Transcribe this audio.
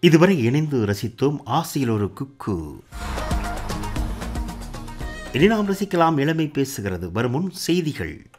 இதுவரை இணைந்து ரசித்தோம் ஆசையில் ஒரு குக்கு. இனி நாம் ரசிக்கலாம் இளமை பேசுகிறது. வரும் முன் செய்திகள்.